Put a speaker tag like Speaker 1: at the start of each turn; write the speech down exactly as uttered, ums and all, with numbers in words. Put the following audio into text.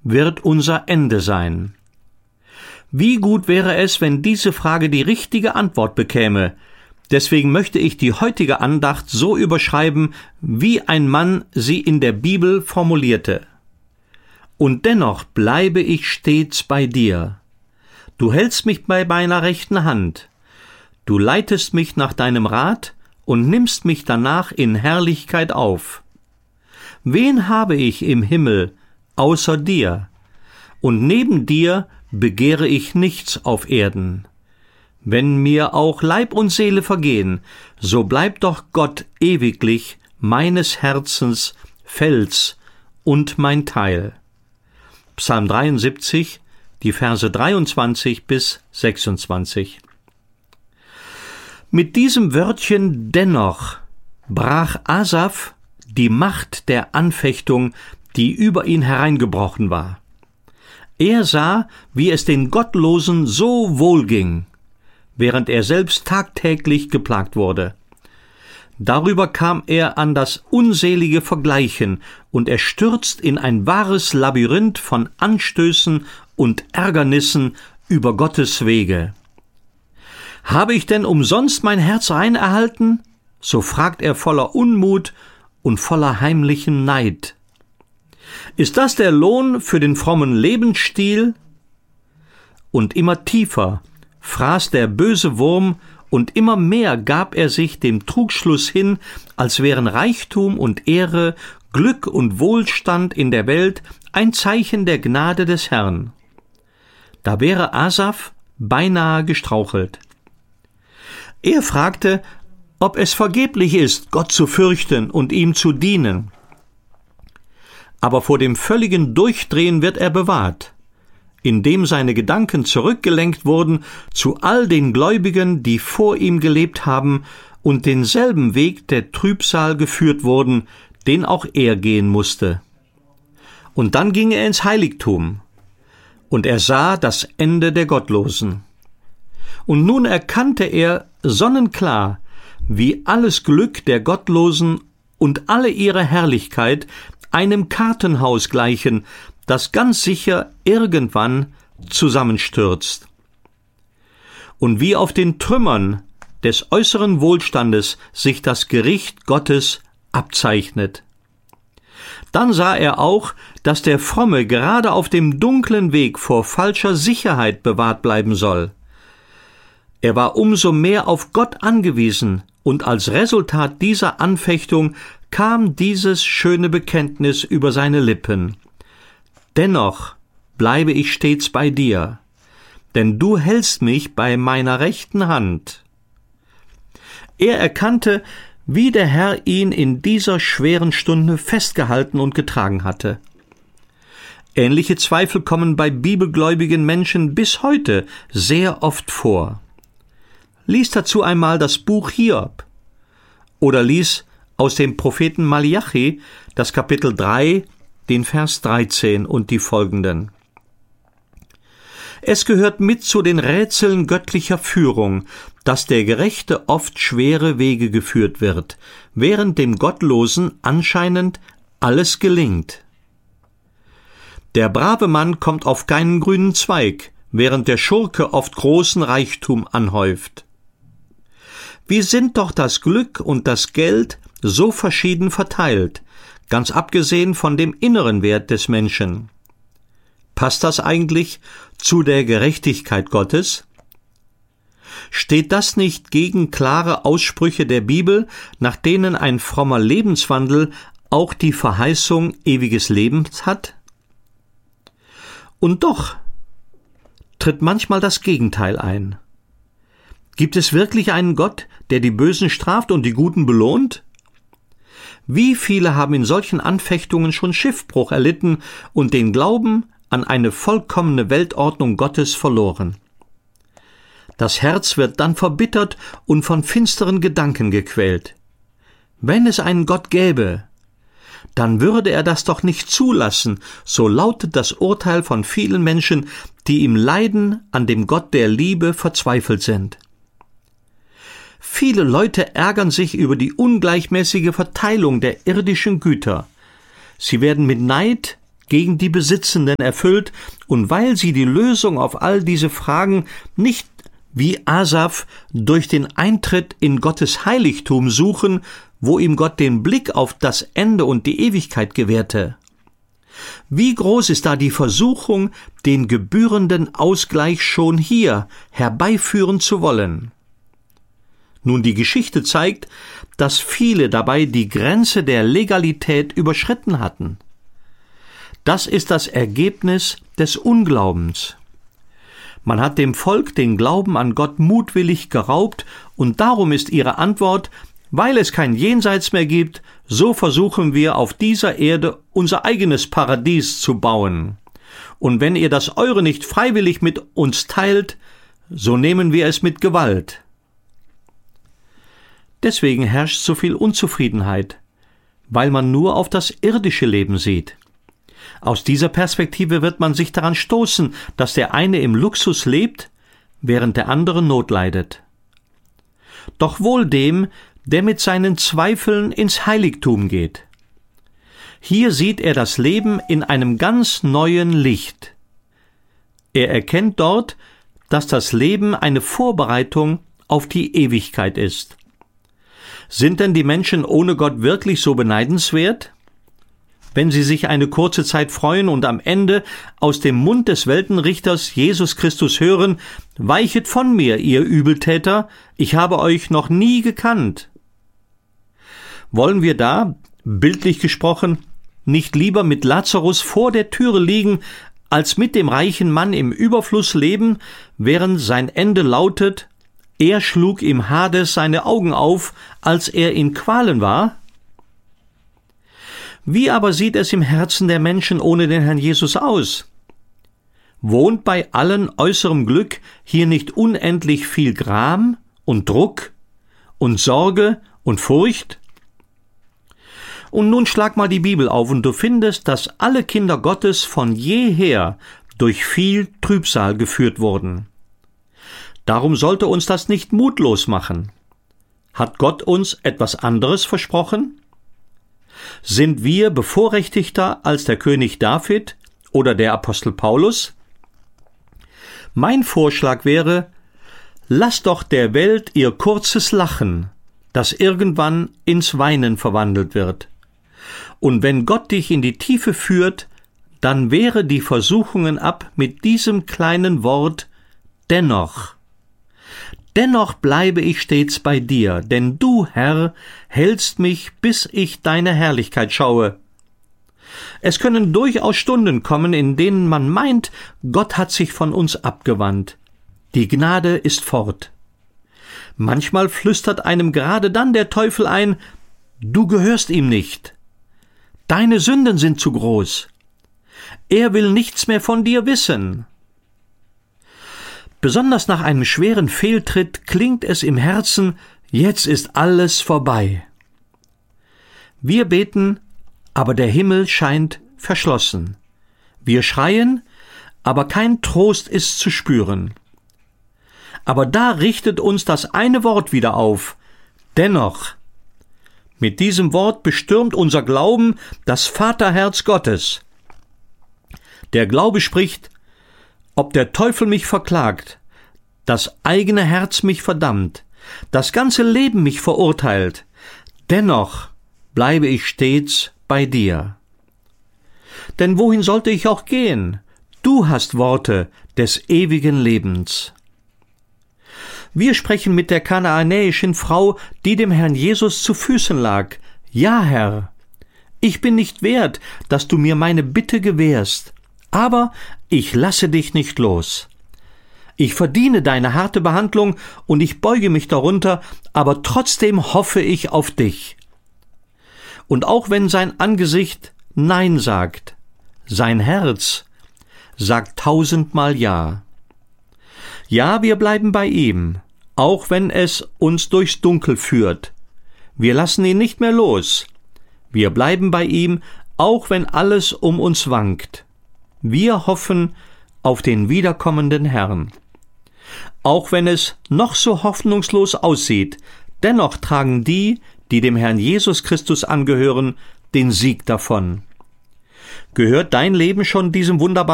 Speaker 1: wird unser Ende sein? Wie gut wäre es, wenn diese Frage die richtige Antwort bekäme? Deswegen möchte ich die heutige Andacht so überschreiben, wie ein Mann sie in der Bibel formulierte. Und dennoch bleibe ich stets bei dir. Du hältst mich bei meiner rechten Hand. Du leitest mich nach deinem Rat und nimmst mich danach in Herrlichkeit auf. Wen habe ich im Himmel außer dir? Und neben dir begehre ich nichts auf Erden. Wenn mir auch Leib und Seele vergehen, so bleibt doch Gott ewiglich meines Herzens Fels und mein Teil. Psalm dreiundsiebzig, die Verse dreiundzwanzig bis sechsundzwanzig. Mit diesem Wörtchen dennoch brach Asaf die Macht der Anfechtung, die über ihn hereingebrochen war. Er sah, wie es den Gottlosen so wohl ging, während er selbst tagtäglich geplagt wurde. Darüber kam er an das unselige Vergleichen, und er stürzt in ein wahres Labyrinth von Anstößen und Ärgernissen über Gottes Wege. Habe ich denn umsonst mein Herz rein erhalten? So fragt er voller Unmut und voller heimlichen Neid. Ist das der Lohn für den frommen Lebensstil? Und immer tiefer fraß der böse Wurm, und immer mehr gab er sich dem Trugschluss hin, als wären Reichtum und Ehre, Glück und Wohlstand in der Welt ein Zeichen der Gnade des Herrn. Da wäre Asaf beinahe gestrauchelt. Er fragte, ob es vergeblich ist, Gott zu fürchten und ihm zu dienen. Aber vor dem völligen Durchdrehen wird er bewahrt, indem seine Gedanken zurückgelenkt wurden zu all den Gläubigen, die vor ihm gelebt haben und denselben Weg der Trübsal geführt wurden, den auch er gehen musste. Und dann ging er ins Heiligtum, und er sah das Ende der Gottlosen. Und nun erkannte er sonnenklar, wie alles Glück der Gottlosen und alle ihre Herrlichkeit einem Kartenhaus gleichen, das ganz sicher irgendwann zusammenstürzt. Und wie auf den Trümmern des äußeren Wohlstandes sich das Gericht Gottes abzeichnet. Dann sah er auch, dass der Fromme gerade auf dem dunklen Weg vor falscher Sicherheit bewahrt bleiben soll. Er war umso mehr auf Gott angewiesen, und als Resultat dieser Anfechtung kam dieses schöne Bekenntnis über seine Lippen. Dennoch bleibe ich stets bei dir, denn du hältst mich bei meiner rechten Hand. Er erkannte, wie der Herr ihn in dieser schweren Stunde festgehalten und getragen hatte. Ähnliche Zweifel kommen bei bibelgläubigen Menschen bis heute sehr oft vor. Lies dazu einmal das Buch Hiob oder lies aus dem Propheten Malachi das Kapitel drei, den Vers dreizehn und die folgenden. Es gehört mit zu den Rätseln göttlicher Führung, dass der Gerechte oft schwere Wege geführt wird, während dem Gottlosen anscheinend alles gelingt. Der brave Mann kommt auf keinen grünen Zweig, während der Schurke oft großen Reichtum anhäuft. Wie sind doch das Glück und das Geld so verschieden verteilt, ganz abgesehen von dem inneren Wert des Menschen. Passt das eigentlich zu der Gerechtigkeit Gottes? Steht das nicht gegen klare Aussprüche der Bibel, nach denen ein frommer Lebenswandel auch die Verheißung ewiges Lebens hat? Und doch tritt manchmal das Gegenteil ein. Gibt es wirklich einen Gott, der die Bösen straft und die Guten belohnt? Wie viele haben in solchen Anfechtungen schon Schiffbruch erlitten und den Glauben an eine vollkommene Weltordnung Gottes verloren? Das Herz wird dann verbittert und von finsteren Gedanken gequält. Wenn es einen Gott gäbe, dann würde er das doch nicht zulassen, so lautet das Urteil von vielen Menschen, die im Leiden an dem Gott der Liebe verzweifelt sind. Viele Leute ärgern sich über die ungleichmäßige Verteilung der irdischen Güter. Sie werden mit Neid gegen die Besitzenden erfüllt und weil sie die Lösung auf all diese Fragen nicht wie Asaf durch den Eintritt in Gottes Heiligtum suchen, wo ihm Gott den Blick auf das Ende und die Ewigkeit gewährte. Wie groß ist da die Versuchung, den gebührenden Ausgleich schon hier herbeiführen zu wollen? Nun, die Geschichte zeigt, dass viele dabei die Grenze der Legalität überschritten hatten. Das ist das Ergebnis des Unglaubens. Man hat dem Volk den Glauben an Gott mutwillig geraubt und darum ist ihre Antwort: Weil es kein Jenseits mehr gibt, so versuchen wir auf dieser Erde unser eigenes Paradies zu bauen. Und wenn ihr das eure nicht freiwillig mit uns teilt, so nehmen wir es mit Gewalt. Deswegen herrscht so viel Unzufriedenheit, weil man nur auf das irdische Leben sieht. Aus dieser Perspektive wird man sich daran stoßen, dass der eine im Luxus lebt, während der andere Not leidet. Doch wohl dem, der mit seinen Zweifeln ins Heiligtum geht. Hier sieht er das Leben in einem ganz neuen Licht. Er erkennt dort, dass das Leben eine Vorbereitung auf die Ewigkeit ist. Sind denn die Menschen ohne Gott wirklich so beneidenswert? Wenn sie sich eine kurze Zeit freuen und am Ende aus dem Mund des Weltenrichters Jesus Christus hören: Weichet von mir, ihr Übeltäter, ich habe euch noch nie gekannt. Wollen wir da, bildlich gesprochen, nicht lieber mit Lazarus vor der Türe liegen, als mit dem reichen Mann im Überfluss leben, während sein Ende lautet: Er schlug im Hades seine Augen auf, als er in Qualen war? Wie aber sieht es im Herzen der Menschen ohne den Herrn Jesus aus? Wohnt bei allen äußerem Glück hier nicht unendlich viel Gram und Druck und Sorge und Furcht? Und nun schlag mal die Bibel auf und du findest, dass alle Kinder Gottes von jeher durch viel Trübsal geführt wurden. Darum sollte uns das nicht mutlos machen. Hat Gott uns etwas anderes versprochen? Sind wir bevorrechtigter als der König David oder der Apostel Paulus? Mein Vorschlag wäre: Lass doch der Welt ihr kurzes Lachen, das irgendwann ins Weinen verwandelt wird. Und wenn Gott dich in die Tiefe führt, dann wehre die Versuchungen ab mit diesem kleinen Wort: Dennoch. Dennoch bleibe ich stets bei dir, denn du, Herr, hältst mich, bis ich deine Herrlichkeit schaue. Es können durchaus Stunden kommen, in denen man meint, Gott hat sich von uns abgewandt. Die Gnade ist fort. Manchmal flüstert einem gerade dann der Teufel ein: Du gehörst ihm nicht. Deine Sünden sind zu groß. Er will nichts mehr von dir wissen. Besonders nach einem schweren Fehltritt klingt es im Herzen: Jetzt ist alles vorbei. Wir beten, aber der Himmel scheint verschlossen. Wir schreien, aber kein Trost ist zu spüren. Aber da richtet uns das eine Wort wieder auf: Dennoch. Mit diesem Wort bestürmt unser Glauben das Vaterherz Gottes. Der Glaube spricht: Ob der Teufel mich verklagt, das eigene Herz mich verdammt, das ganze Leben mich verurteilt, dennoch bleibe ich stets bei dir. Denn wohin sollte ich auch gehen? Du hast Worte des ewigen Lebens. Wir sprechen mit der kanaanäischen Frau, die dem Herrn Jesus zu Füßen lag: Ja, Herr, ich bin nicht wert, dass du mir meine Bitte gewährst, aber ich lasse dich nicht los. Ich verdiene deine harte Behandlung und ich beuge mich darunter, aber trotzdem hoffe ich auf dich. Und auch wenn sein Angesicht Nein sagt, sein Herz sagt tausendmal Ja. Ja, wir bleiben bei ihm, auch wenn es uns durchs Dunkel führt. Wir lassen ihn nicht mehr los. Wir bleiben bei ihm, auch wenn alles um uns wankt. Wir hoffen auf den wiederkommenden Herrn. Auch wenn es noch so hoffnungslos aussieht, dennoch tragen die, die dem Herrn Jesus Christus angehören, den Sieg davon. Gehört dein Leben schon diesem wunderbaren